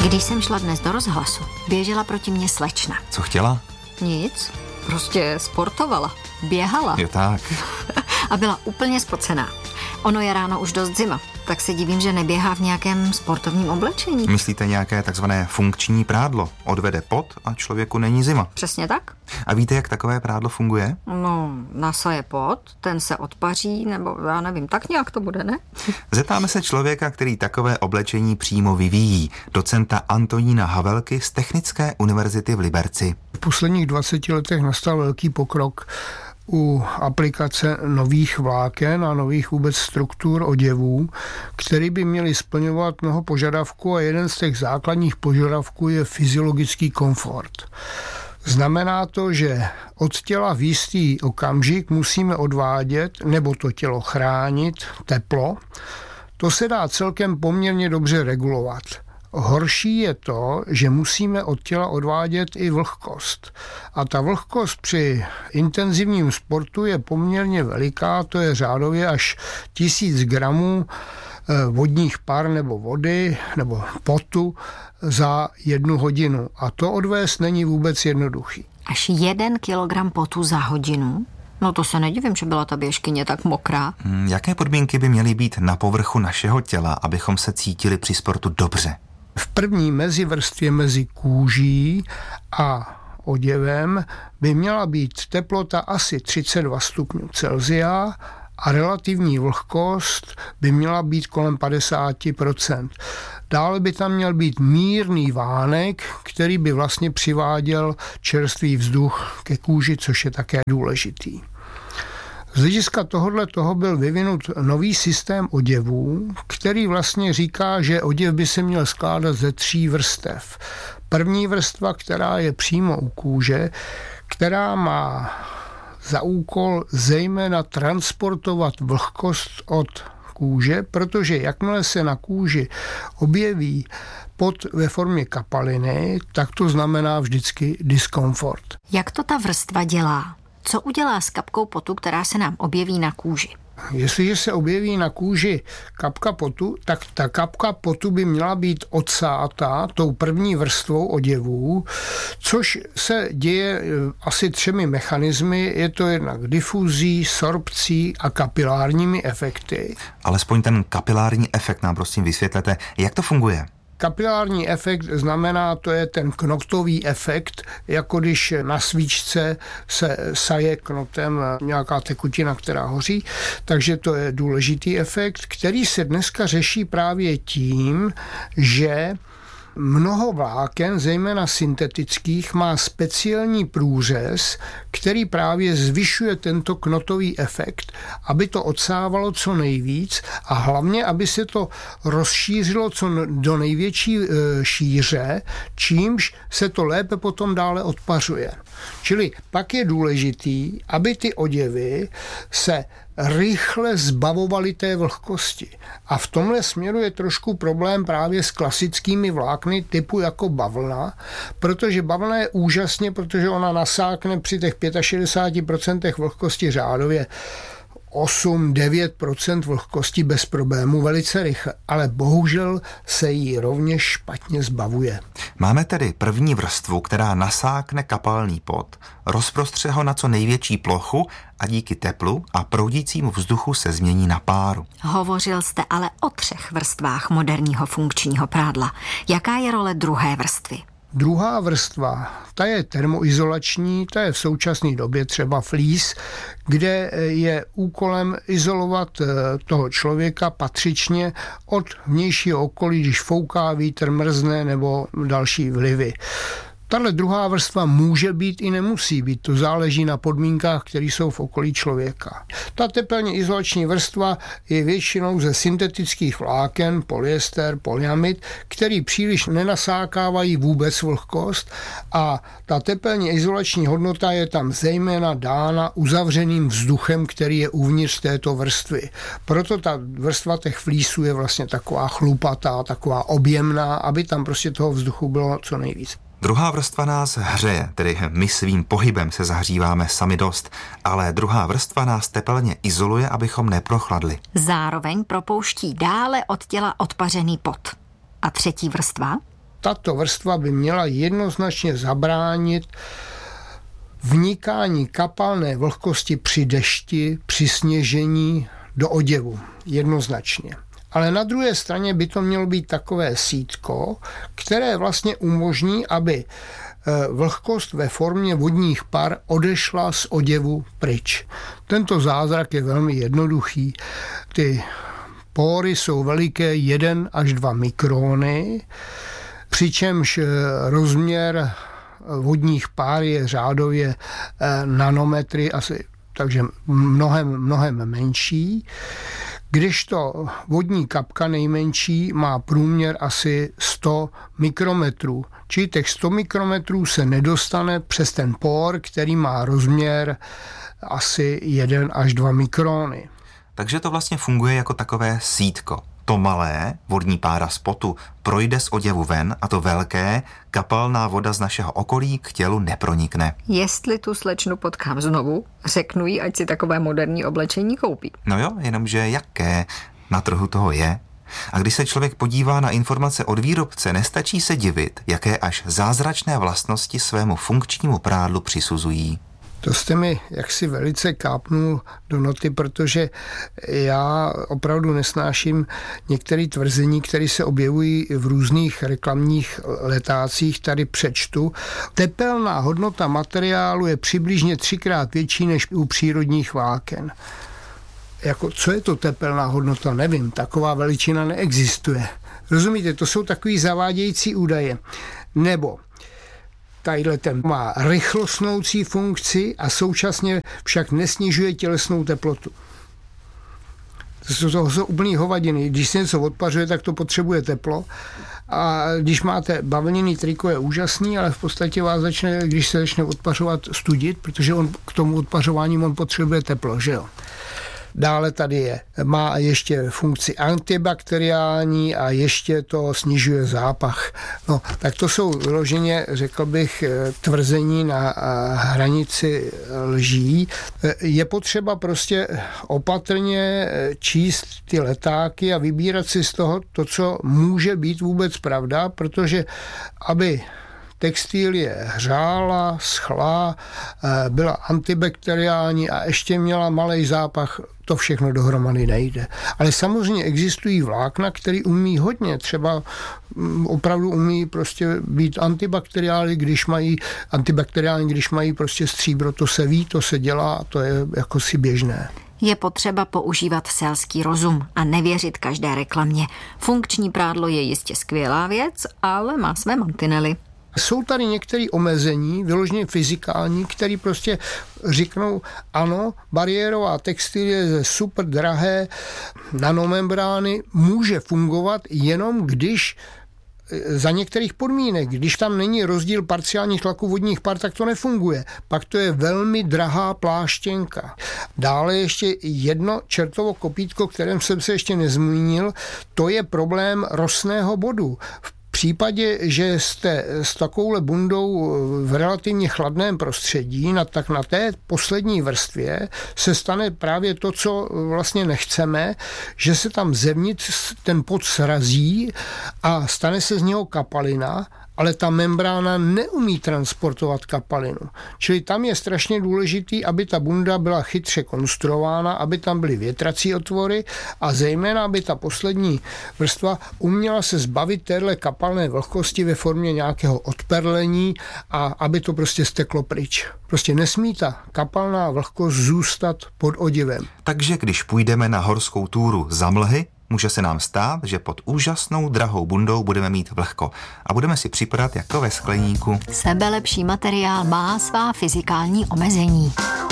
Když jsem šla dnes do rozhlasu, běžela proti mně slečna. Co chtěla? Nic, prostě sportovala, běhala. Je tak. A byla úplně spocená. Ono je ráno už dost zima, tak se divím, že neběhá v nějakém sportovním oblečení. Myslíte nějaké takzvané funkční prádlo? Odvede pot a člověku není zima. Přesně tak. A víte, jak takové prádlo funguje? No, nasaje pot, ten se odpaří, nebo já nevím, tak nějak to bude, ne? Zeptáme se člověka, který takové oblečení přímo vyvíjí, docenta Antonína Havelky z Technické univerzity v Liberci. V posledních 20 letech nastal velký pokrok u aplikace nových vláken a nových vůbec struktur oděvů, které by měly splňovat mnoho požadavků a jeden z těch základních požadavků je fyziologický komfort. Znamená to, že od těla v jistý okamžik musíme odvádět nebo to tělo chránit teplo. To se dá celkem poměrně dobře regulovat. Horší je to, že musíme od těla odvádět i vlhkost. A ta vlhkost při intenzivním sportu je poměrně veliká, to je řádově až 1000 gramů vodních par nebo vody nebo potu za 1 hodinu. A to odvést není vůbec jednoduchý. Až 1 kilogram potu za hodinu? No to se nedivím, že byla ta běžkyně tak mokrá. Jaké podmínky by měly být na povrchu našeho těla, abychom se cítili při sportu dobře? V první mezivrstvě mezi kůží a oděvem by měla být teplota asi 32 stupňů Celsia a relativní vlhkost by měla být kolem 50%. Dále by tam měl být mírný vánek, který by vlastně přiváděl čerstvý vzduch ke kůži, což je také důležitý. Z hlediska toho byl vyvinut nový systém oděvů, který vlastně říká, že oděv by se měl skládat ze 3 vrstev. První vrstva, která je přímo u kůže, která má za úkol zejména transportovat vlhkost od kůže, protože jakmile se na kůži objeví pot ve formě kapaliny, tak to znamená vždycky diskomfort. Jak to ta vrstva dělá? Co udělá s kapkou potu, která se nám objeví na kůži? Jestliže se objeví na kůži kapka potu, tak ta kapka potu by měla být odsátá tou první vrstvou oděvů, což se děje asi 3 mechanismy. Je to jednak difuzí, sorpcí a kapilárními efekty. Alespoň ten kapilární efekt nám prosím vysvětlete, jak to funguje. Kapilární efekt znamená, to je ten knotový efekt, jako když na svíčce se saje knotem nějaká tekutina, která hoří, takže to je důležitý efekt, který se dneska řeší právě tím, že mnoho vláken, zejména syntetických, má speciální průřez, který právě zvyšuje tento knotový efekt, aby to odsávalo co nejvíc a hlavně, aby se to rozšířilo co do největší šíře, čímž se to lépe potom dále odpařuje. Čili pak je důležitý, aby ty oděvy se rychle zbavovali té vlhkosti. A v tomhle směru je trošku problém právě s klasickými vlákny typu jako bavlna, protože bavlna je úžasně, protože ona nasákne při těch 65% vlhkosti řádově 8-9% vlhkosti bez problémů velice rychle, ale bohužel se jí rovněž špatně zbavuje. Máme tedy první vrstvu, která nasákne kapalný pot, rozprostře ho na co největší plochu a díky teplu a proudícímu vzduchu se změní na páru. Hovořil jste ale o 3 vrstvách moderního funkčního prádla. Jaká je role druhé vrstvy? Druhá vrstva, ta je termoizolační, ta je v současné době třeba flíz, kde je úkolem izolovat toho člověka patřičně od vnějšího okolí, když fouká vítr, mrzne nebo další vlivy. Tahle druhá vrstva může být i nemusí být, to záleží na podmínkách, které jsou v okolí člověka. Ta tepelně izolační vrstva je většinou ze syntetických vláken, polyester, polyamid, který příliš nenasákávají vůbec vlhkost a ta tepelně izolační hodnota je tam zejména dána uzavřeným vzduchem, který je uvnitř této vrstvy. Proto ta vrstva těch flísů je vlastně taková chlupatá, taková objemná, aby tam prostě toho vzduchu bylo co nejvíc. Druhá vrstva nás hřeje, tedy my svým pohybem se zahříváme sami dost, ale druhá vrstva nás tepelně izoluje, abychom neprochladli. Zároveň propouští dále od těla odpařený pot. A třetí vrstva? tato vrstva by měla jednoznačně zabránit vnikání kapalné vlhkosti při dešti, při sněžení do oděvu. Jednoznačně. Ale na druhé straně by to mělo být takové sítko, které vlastně umožní, aby vlhkost ve formě vodních par odešla z oděvu pryč. Tento zázrak je velmi jednoduchý. Ty pory jsou veliké 1 až 2 mikrony, přičemž rozměr vodních pár je řádově nanometry, asi, takže mnohem menší. Kdežto vodní kapka nejmenší má průměr asi 100 mikrometrů. Čili těch 100 mikrometrů se nedostane přes ten por, který má rozměr asi 1 až 2 mikrony. Takže to vlastně funguje jako takové sítko. To malé, vodní pára z potu, projde z oděvu ven a to velké, kapalná voda z našeho okolí k tělu nepronikne. Jestli tu slečnu potkám znovu, řeknu jí, ať si takové moderní oblečení koupí. No jo, jenomže jaké? Na trhu toho je. A když se člověk podívá na informace od výrobce, nestačí se divit, jaké až zázračné vlastnosti svému funkčnímu prádlu přisuzují. To jste mi jaksi velice kápnul do noty, protože já opravdu nesnáším některé tvrzení, které se objevují v různých reklamních letácích. Tady přečtu. Tepelná hodnota materiálu je přibližně 3x větší než u přírodních vláken. Co je to tepelná hodnota? Nevím, taková veličina neexistuje. Rozumíte, to jsou takový zavádějící údaje. Nebo tadyhle ten má rychlostnoucí funkci a současně však nesnižuje tělesnou teplotu. To jsou úplný hovadiny. Když se něco odpařuje, tak to potřebuje teplo. A když máte bavlněný triko, je úžasný, ale v podstatě vás když se začne odpařovat, studit, protože k tomu odpařování on potřebuje teplo, že jo? Dále tady má ještě funkci antibakteriální a ještě to snižuje zápach. No, tak to jsou vyloženě, řekl bych, tvrzení na hranici lží. Je potřeba prostě opatrně číst ty letáky a vybírat si z toho to, co může být vůbec pravda, protože aby textilie hřála, schla, byla antibakteriální a ještě měla malej zápach, to všechno dohromady nejde. Ale samozřejmě existují vlákna, které umí hodně, třeba opravdu umí prostě být antibakteriální, když mají prostě stříbro, to se ví, to se dělá a to je jako si běžné. Je potřeba používat selský rozum a nevěřit každé reklamě. Funkční prádlo je jistě skvělá věc, ale má své mantinely. Jsou tady některé omezení, vyloženě fyzikální, které prostě řeknou, ano, bariérová textilie je super drahé nanomembrány může fungovat jenom když za některých podmínek, když tam není rozdíl parciálních tlaků vodních par, tak to nefunguje. Pak to je velmi drahá pláštěnka. Dále ještě jedno čertovo kopítko, kterém jsem se ještě nezmínil, to je problém rosného bodu. V případě, že jste s takovouhle bundou v relativně chladném prostředí, tak na té poslední vrstvě se stane právě to, co vlastně nechceme, že se tam zevnitř ten pod srazí a stane se z něho kapalina, ale ta membrána neumí transportovat kapalinu. Čili tam je strašně důležitý, aby ta bunda byla chytře konstruována, aby tam byly větrací otvory a zejména, aby ta poslední vrstva uměla se zbavit téhle kapalné vlhkosti ve formě nějakého odperlení a aby to prostě steklo pryč. Prostě nesmí ta kapalná vlhkost zůstat pod oděvem. Takže když půjdeme na horskou túru za mlhy, může se nám stát, že pod úžasnou drahou bundou budeme mít vlhko a budeme si připadat jako ve skleníku. Sebelepší materiál má svá fyzikální omezení.